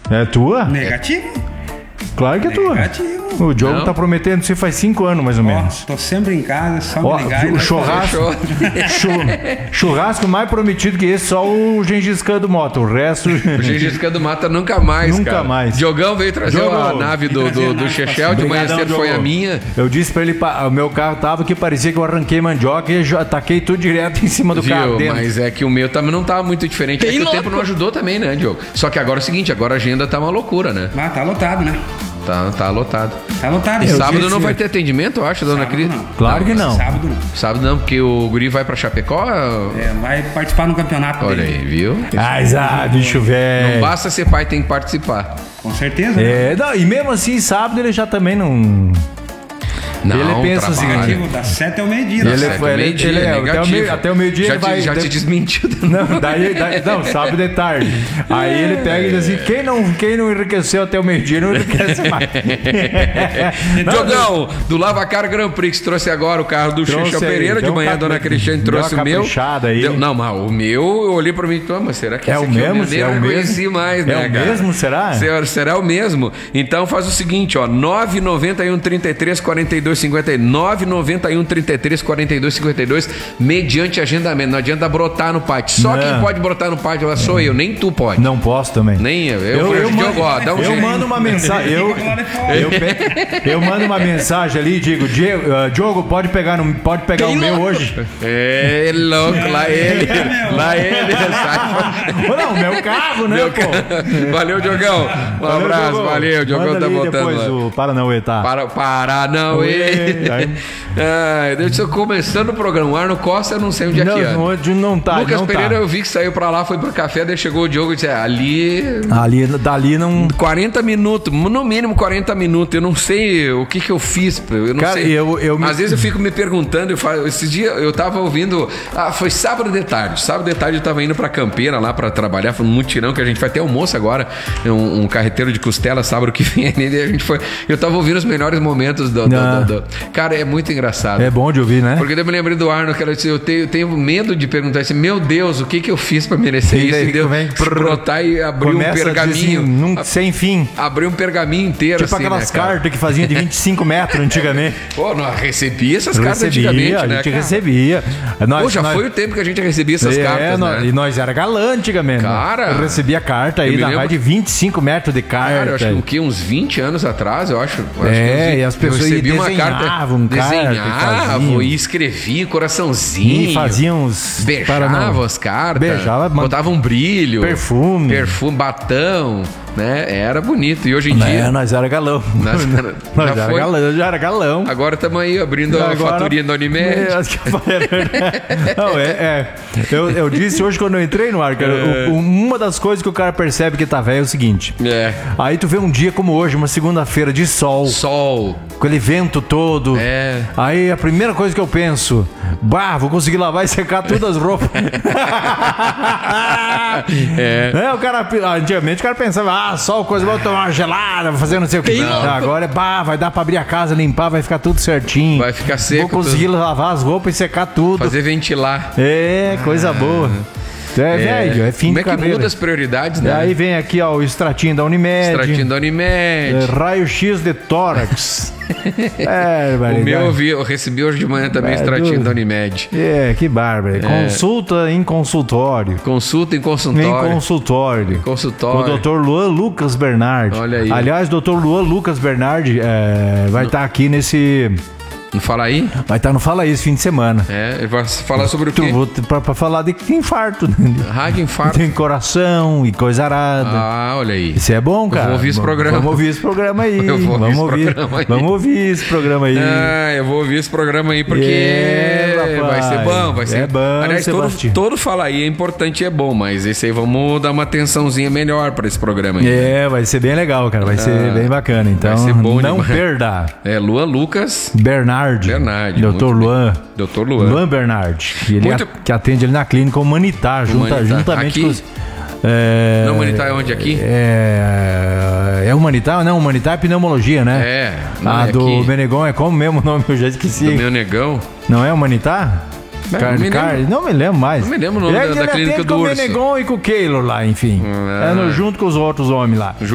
É tua? Negativo? Claro que é tua. Negativo. O Diogo tá prometendo isso faz 5 anos, mais ou menos. Tô sempre em casa, só me Ó, ligar e o nós churrasco mais prometido que esse, só o Gengis Khan do Moto. O resto... O Gengis Khan do Mata nunca mais, Nunca cara. mais. Diogão veio trazer a nave do Chechel, de manhã cedo foi a minha. Eu disse pra ele, o meu carro tava que parecia que eu arranquei mandioca e taquei tudo direto em cima do carro dentro. Mas é que o meu também não tava muito diferente. É que o tempo não ajudou também, né, Diogo? Só que agora é o seguinte, agora a agenda tá uma loucura, né? Ah, tá lotado, né? Tá lotado. Tá lotado. E Eu sábado disse- não vai ter atendimento, eu acho, dona Cris? não. Claro que não. Sábado não. Sábado não, porque o guri vai pra Chapecó. Vai participar no campeonato Olha dele. aí, viu? Bicho Não velho. basta ser pai, tem que participar. Com certeza. né? Não, e mesmo assim, sábado ele já também não... Não, Ele pensa assim, trabalha. Negativo, das 7 ao meio-dia. Ele né? é- até o meio-dia já ele vai- Já te desmentiu. Não, não, sábado é tarde. Aí ele pega e diz assim: quem não enriqueceu até o meio-dia não enriquece mais. Diogão, do Lavacar Grand Prix, trouxe agora o carro do Trouxe Chechel aí, Pereira. De deu manhã a dona Cristiane deu trouxe uma o meu. caprichada aí. Não, mas o meu, eu olhei pra mim, mas será que É esse o aqui mesmo? eu nem É o reconheci mesmo? mais, É né, o cara? mesmo, será? Será o mesmo. Então faz o seguinte, ó, 991 33 42 59, 991 33 42 52, mediante agendamento. Não adianta brotar no pátio. Só Não. quem pode brotar no pátio lá sou eu, nem tu pode. Não posso também. Nem eu. Eu Diogo, ó, dá um eu jeito. mando uma mensagem. Eu mando uma mensagem ali e digo: Diogo, pode pegar o meu hoje? É louco, lá ele. Sai. Não, meu carro, né, pô? Valeu, Diogão. Um abraço, Diogo. valeu. O Diogão Manda tá ali botando depois lá. o Paranauê, tá? Paranauê. Deixa eu começando o programa. O Arno Costa, eu não sei onde é que é. Não tá. Lucas não Pereira, tá. eu vi que saiu pra lá, foi pro café, daí chegou o Diogo e disse: Dali não. 40 minutos, no mínimo 40 minutos. Eu não sei o que eu fiz. Eu não Cara, sei. Às vezes eu fico me perguntando, esses dias eu tava ouvindo. Foi sábado de tarde. Sábado de tarde eu tava indo pra Campeira lá pra trabalhar, foi um mutirão que a gente vai ter almoço agora. Um carreteiro de costela, sábado que vem. E a gente foi. Eu tava ouvindo os melhores momentos do. Cara, é muito engraçado. É bom de ouvir, né? Porque eu me lembrei do Arno, que ela disse: eu tenho medo de perguntar assim, meu Deus, o que eu fiz pra merecer isso? E deu brotar e abrir um pergaminho. Sem fim. Abrir um pergaminho inteiro, Tipo assim, aquelas né, cara? cartas que faziam de 25 metros antigamente. Pô, nós recebia essas cartas antigamente, a né, gente cara? recebia. Pô, já foi o tempo que a gente recebia essas cartas, né? E nós era galã antigamente. Cara, eu recebia carta aí na mais de 25 metros de carta. Cara, eu acho que o quê? Uns 20 anos atrás, eu acho. E as pessoas recebiam uma carta. Desenhavam e escreviam coraçãozinho. E faziam uns... Beijavam as cartas. Beijava, botavam um brilho. Perfume, batão. Né? Era bonito. E hoje em dia... nós era galão. Já era galão. Agora estamos aí abrindo a faturinha da Unimed. Eu disse hoje quando eu entrei no ar, cara, uma das coisas que o cara percebe que tá velho é o seguinte. Aí tu vê um dia como hoje, uma segunda-feira de sol. Com aquele vento todo. Aí a primeira coisa que eu penso, vou conseguir lavar e secar todas as roupas. O cara, antigamente o cara pensava, só coisa, vou tomar uma gelada, vou fazer não sei o que. Agora vai dar pra abrir a casa, limpar, vai ficar tudo certinho. Vai ficar seco. Vou conseguir lavar as roupas e secar tudo. Fazer ventilar. Coisa boa. Velho, é fim de carreira. Como é que muda as prioridades, né? Aí vem aqui, ó, o extratinho da Unimed. Raio-X de tórax. O meu eu recebi hoje de manhã também extratinho da Unimed. Que bárbaro. Consulta em consultório. Consulta em consultório. Com o Dr. Luan Lucas Bernardi. Olha aí. Aliás, Dr. Luan Lucas Bernardi vai estar aqui nesse... Não Fala Aí? Vai estar no Fala Aí esse fim de semana. Ele vai falar sobre o quê? Pra falar de infarto. Rádio infarto. Tem coração e coisa arada. Olha aí. Isso é bom, cara. Vamos ouvir esse programa. Vamos ouvir esse programa aí. Vamos ouvir esse programa aí. Eu vou ouvir esse programa aí porque vai ser bom. Vai ser bom. Aliás, todo Fala Aí é importante e é bom, mas esse aí vamos dar uma atençãozinha melhor pra esse programa aí. Vai ser bem legal, cara. Vai ser bem bacana. Então, vai ser bom não demais. perda. Luan Lucas Bernardi. Dr. Luan. Dr. Luan. Luan Bernardi. Ele que atende ali na clínica Humanitar, juntamente com os... Não, Humanitar é onde? Aqui? É Humanitar? Não, Humanitar é pneumologia, né? Do aqui. Menegon é como mesmo o nome? Eu já esqueci. Do meu negão? Não é Humanitar? Não me lembro mais. Não me lembro o nome da clínica do Urso. Com o Menegon e com o Keylor lá, enfim. Junto com os outros homens lá.